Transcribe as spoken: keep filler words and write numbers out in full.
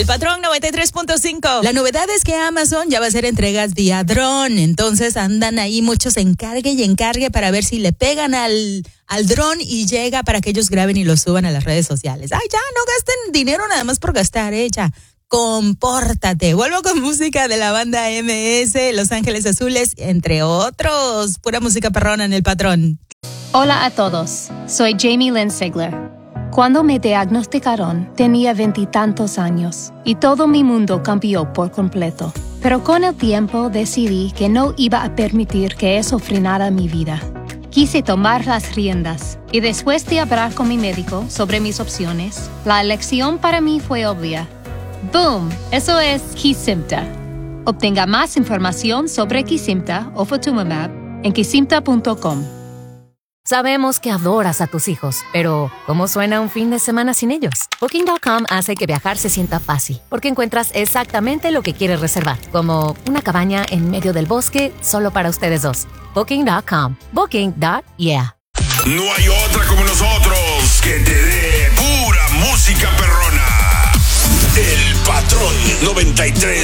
El Patrón noventa y tres punto cinco. La novedad es que Amazon ya va a hacer entregas vía dron. Entonces andan ahí muchos encargue y encargue para ver si le pegan al, al dron y llega para que ellos graben y lo suban a las redes sociales. Ay, ya, no gasten dinero nada más por gastar, eh, ya. Compórtate. Vuelvo con música de la banda M S, Los Ángeles Azules, entre otros. Pura música perrona en El Patrón. Hola a todos. Soy Jamie Lynn Sigler. Cuando me diagnosticaron, tenía veintitantos años y todo mi mundo cambió por completo. Pero con el tiempo decidí que no iba a permitir que eso frenara mi vida. Quise tomar las riendas y después de hablar con mi médico sobre mis opciones, la elección para mí fue obvia. ¡Boom! Eso es Kesimpta. Obtenga más información sobre Kesimpta o Ofatumumab en kesimpta punto com. Sabemos que adoras a tus hijos, pero ¿cómo suena un fin de semana sin ellos? Booking punto com hace que viajar se sienta fácil, porque encuentras exactamente lo que quieres reservar, como una cabaña en medio del bosque solo para ustedes dos. Booking punto com. Booking. Yeah. No hay otra como nosotros que te dé pura música perrona. El Patrón noventa y tres.